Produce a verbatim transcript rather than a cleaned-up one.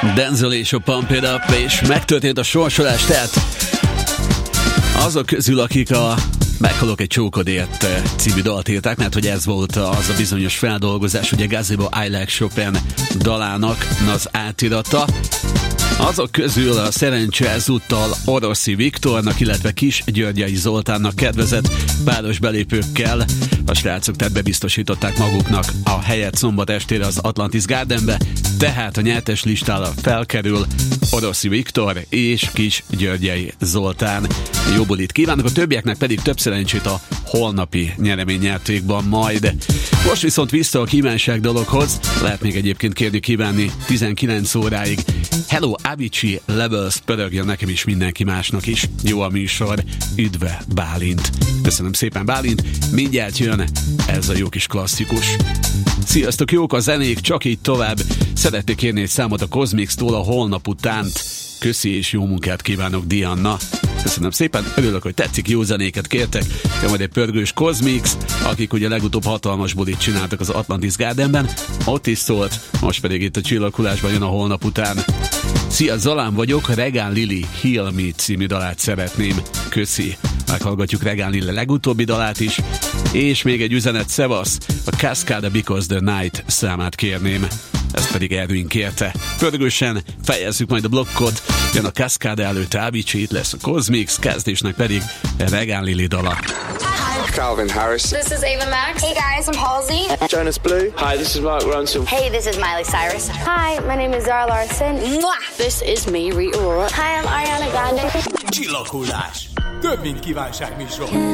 Denzel és a Pump It Up, és megtörtént a sorsolás, tehát azok közül, akik a Meghalok egy csókodért című dalt írták, mert hogy ez volt az a bizonyos feldolgozás, ugye Gazebo I Like Chopin dalának az átirata. Azok közül a szerencse ezúttal Oroszi Viktornak, illetve Kis Györgyei Zoltánnak kedvezett páros belépőkkel. A srácok tehát bebiztosították maguknak a helyet szombat estére az Atlantis Gardenbe, tehát a nyertes listára felkerül Oroszi Viktor és Kis Györgyei Zoltán. Jó bulit kívánok, a többieknek pedig több szerencsét a holnapi nyereményjátékban majd. Most viszont vissza a kívánság dologhoz, lehet még egyébként kérni kívánni tizenkilenc óráig. Hello Avicii Levels pörögjön nekem is, mindenki másnak is. Jó a műsor, üdve Bálint. Köszönöm szépen Bálint, mindjárt jön ez a jó kis klasszikus. Sziasztok, jók a zenék, csak így tovább. Szeretnék kérni egy számot a Cosmix-tól a holnap utánt. Köszi és jó munkát kívánok, Diana. Köszönöm szépen, örülök, hogy tetszik, jó zenéket kértek. Jön majd egy pörgős Cosmix, akik ugye legutóbb hatalmas bulit csináltak az Atlantis Gardenben. Ott is szólt, most pedig itt a Csillaghullásban jön a holnap után. Szia, Zalán vagyok, Regán Lili Heal Me című dalát szeretném. Köszi. Meghallgatjuk Regán Lili legutóbbi dalát is. És még egy üzenet, szevasz, a Cascade Because the Night számát kérném. Ezt pedig Erwin kérte. Pörgősen fejezzük majd a blokkot. Jön a Cascade előtt Avicii, itt lesz a Cosmix, kezdésnek pedig Regán Lili dala. Calvin Harris. This is Ava Max. Hey guys, I'm Halsey. Jonas Blue. Hi, this is Mark Ronson. Hey, this is Miley Cyrus. Hi, my name is Zara Larsson. Mwah! This is me, Rita Ora. Hi, I'm Ariana Grande. Csillaghullás. Több mint kívánság műsor.